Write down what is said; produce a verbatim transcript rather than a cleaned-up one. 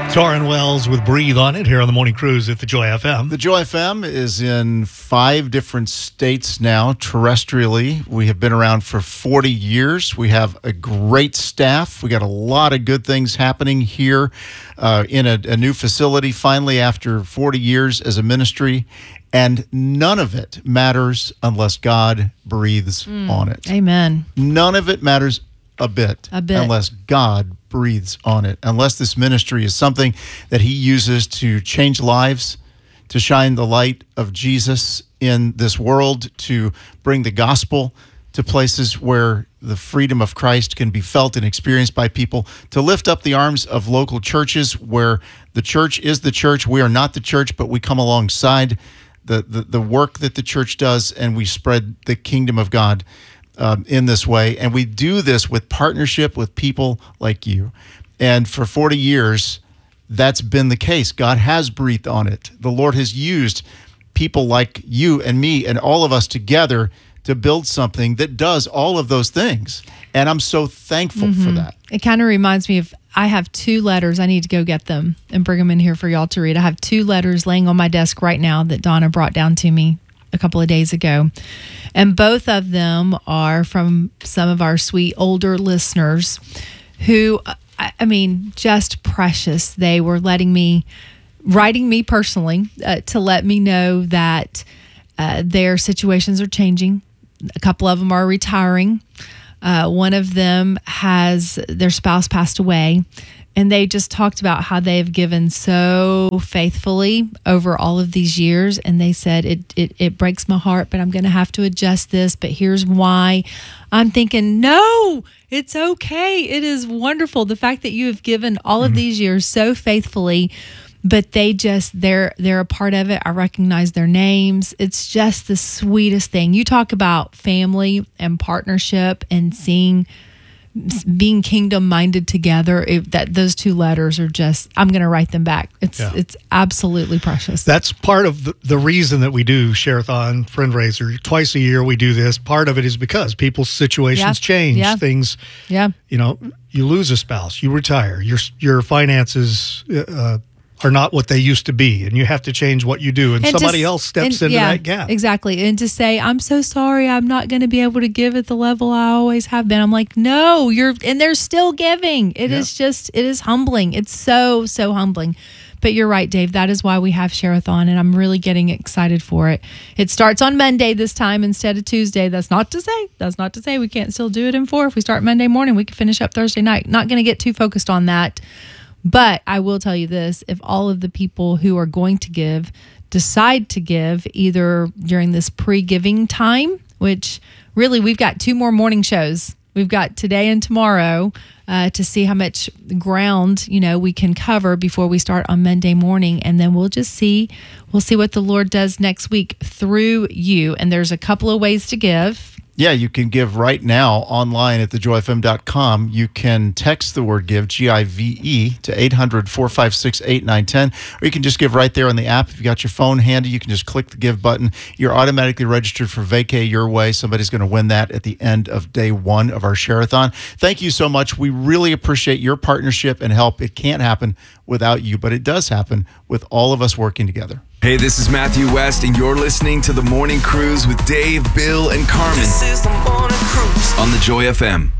Taryn Wells with Breathe on It here on the Morning Cruise at the Joy F M. The Joy F M is in five different states now, terrestrially. We have been around for forty years. We have a great staff. We got a lot of good things happening here uh, in a, a new facility, finally, after forty years as a ministry. And none of it matters unless God breathes Mm. on it. Amen. None of it matters a bit, A bit. unless God breathes on it, unless this ministry is something that he uses to change lives, to shine the light of Jesus in this world, to bring the gospel to places where the freedom of Christ can be felt and experienced by people, to lift up the arms of local churches where the church is the church. We are not the church, but we come alongside the, the, the work that the church does, and we spread the kingdom of God Um, in this way. And we do this with partnership with people like you. And for forty years, that's been the case. God has breathed on it. The Lord has used people like you and me and all of us together to build something that does all of those things. And I'm so thankful mm-hmm. for that. It kind of reminds me of, I have two letters. I need to go get them and bring them in here for y'all to read. I have two letters laying on my desk right now that Donna brought down to me a couple of days ago. And both of them are from some of our sweet older listeners who, I, I mean, just precious. They were letting me, writing me personally uh, to let me know that uh, their situations are changing. A couple of them are retiring. Uh, one of them has their spouse passed away. And they just talked about how they've given so faithfully over all of these years. And they said, it it, it breaks my heart, but I'm going to have to adjust this. But here's why. I'm thinking, no, it's okay. It is wonderful. The fact that you have given all of mm-hmm. these years so faithfully, but they just, they're, they're a part of it. I recognize their names. It's just the sweetest thing. You talk about family and partnership and seeing being kingdom minded together. It, that those two letters are just, I'm going to write them back. It's yeah. it's absolutely precious. That's part of the, the reason that we do Share-a-thon, Friend Raiser. Twice a year we do this. Part of it is because people's situations yeah. change. Yeah. Things, yeah. you know, you lose a spouse, you retire, your your finances uh, are not what they used to be, and you have to change what you do, and, and somebody to, else steps and, into yeah, that gap. Exactly. And to say, I'm so sorry, I'm not going to be able to give at the level I always have been. I'm like, no, you're, and they're still giving. It yeah. is just, it is humbling. It's so, so humbling. But you're right, Dave. That is why we have Share-a-thon, and I'm really getting excited for it. It starts on Monday this time instead of Tuesday. That's not to say, that's not to say we can't still do it in four. If we start Monday morning, we can finish up Thursday night. Not going to get too focused on that. But I will tell you this, if all of the people who are going to give decide to give either during this pre-giving time, which really we've got two more morning shows. We've got today and tomorrow uh, to see how much ground, you know, we can cover before we start on Monday morning. And then we'll just see, we'll see what the Lord does next week through you. And there's a couple of ways to give. Yeah, you can give right now online at the joy f m dot com. You can text the word GIVE, G I V E, to eight hundred, four five six, eight nine one zero. Or you can just give right there on the app. If you got your phone handy, you can just click the give button. You're automatically registered for Vacay Your Way. Somebody's going to win that at the end of day one of our Share-a-thon. Thank you so much. We really appreciate your partnership and help. It can't happen without you, but it does happen with all of us working together. Hey, this is Matthew West, and you're listening to The Morning Cruise with Dave, Bill, and Carmen. This is The Morning Cruise on the Joy F M.